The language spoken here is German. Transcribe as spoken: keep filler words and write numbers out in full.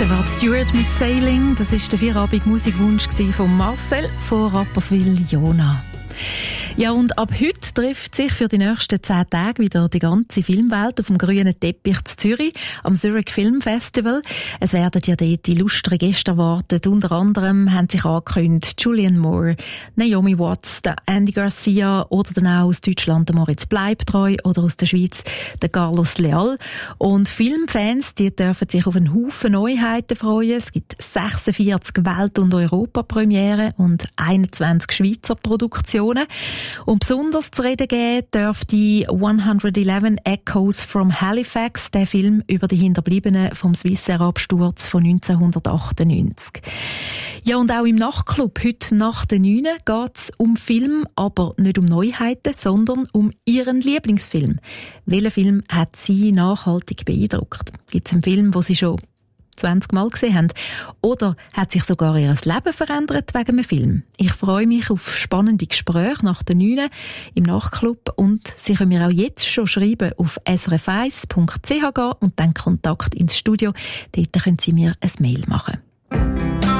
Der Rod Stewart mit Sailing, das war der vierabend Musikwunsch von Marcel von Rapperswil-Jona. Ja, und ab heute trifft sich für die nächsten zehn Tage wieder die ganze Filmwelt auf dem grünen Teppich zu Zürich am Zurich Film Festival. Es werden ja dort illustre Gäste erwartet. Unter anderem haben sich angekündigt Julianne Moore, Naomi Watts, der Andy Garcia oder dann auch aus Deutschland der Moritz Bleibtreu oder aus der Schweiz der Carlos Leal. Und Filmfans, die dürfen sich auf einen Haufen Neuheiten freuen. Es gibt sechsundvierzig Welt- und Europapremiere und einundzwanzig Schweizer Produktionen. Und besonders zu reden geben darf die hundertelf Echoes from Halifax, der Film über die Hinterbliebenen vom Swissair-Absturz von neunzehnhundertachtundneunzig. Ja, und auch im Nachtclub heute nach den neun geht es um Film, aber nicht um Neuheiten, sondern um ihren Lieblingsfilm. Welcher Film hat Sie nachhaltig beeindruckt? Gibt es einen Film, den Sie schon zwanzig Mal gesehen haben? Oder hat sich sogar ihr Leben verändert wegen einem Film? Ich freue mich auf spannende Gespräche nach den neun im Nachtclub und Sie können mir auch jetzt schon schreiben auf s r f eins punkt c h gehen und dann Kontakt ins Studio. Dort können Sie mir ein Mail machen.